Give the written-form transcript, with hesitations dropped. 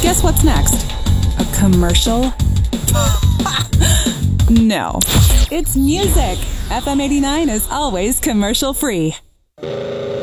Guess what's next? A commercial? No. It's music. FM 89 is always commercial free.